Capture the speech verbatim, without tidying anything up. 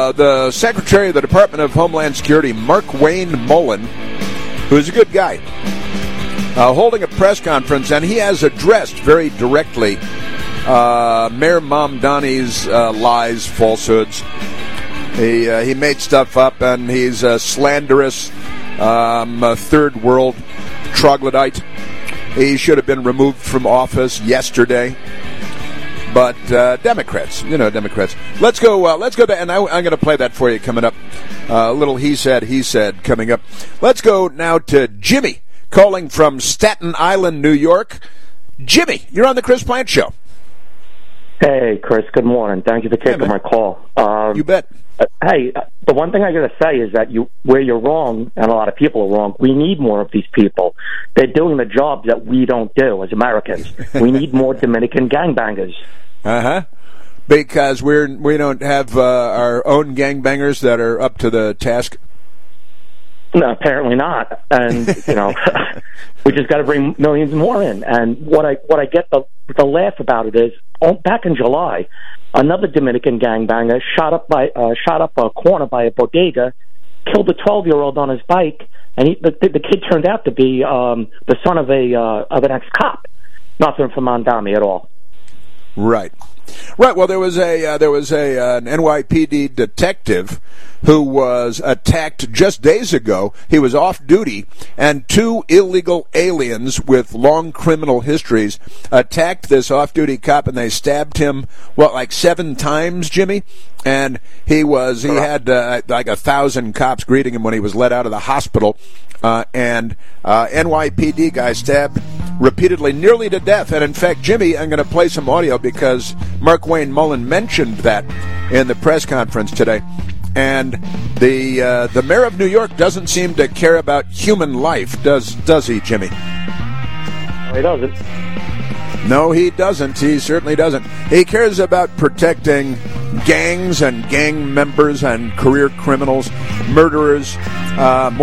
Uh, the Secretary of the Department of Homeland Security, Mark Wayne Mullen, who is a good guy, uh, holding a press conference, and he has addressed very directly uh, Mayor Mamdani's uh, lies, falsehoods. He uh, he made stuff up, and he's a slanderous um, a third world troglodyte. He should have been removed from office yesterday. But uh, Democrats, you know, Democrats. Let's go. Uh, let's go to, and I, I'm going to play that for you coming up. Uh, a little he said, he said coming up. Let's go now to Jimmy, calling from Staten Island, New York. Jimmy, you're on the Chris Plante Show. Hey, Chris. Good morning. Thank you for taking hey, my call. Um, you bet. Uh, hey, the one thing I got to say is that you, where you're wrong, and a lot of people are wrong, we need more of these people. They're doing the jobs that we don't do as Americans. We need more Dominican gangbangers. Uh-huh. Because we're, we don't have uh, our own gangbangers that are up to the task? No, apparently not. And, you know, we just got to bring millions more in. And what I what I get the, the laugh about it is, oh, back in July, another Dominican gangbanger shot up by uh, shot up a corner by a bodega, killed a twelve-year-old on his bike, and he, the, the kid turned out to be um, the son of a uh, of an ex-cop. Nothing from Mamdani at all. Right, right. Well, there was a uh, there was a uh, an N Y P D detective who was attacked just days ago. He was off duty, and two illegal aliens with long criminal histories attacked this off-duty cop, and they stabbed him what, like seven times, Jimmy. And he was he had uh, like a thousand cops greeting him when he was let out of the hospital. Uh, and uh, N Y P D guy stabbed repeatedly, nearly to death. And in fact, Jimmy, I'm going to play some audio because Mark Wayne Mullen mentioned that in the press conference today. And the uh, the mayor of New York doesn't seem to care about human life, does does he, Jimmy? No, he doesn't. No, he doesn't. He certainly doesn't. He cares about protecting gangs and gang members and career criminals, murderers, uh,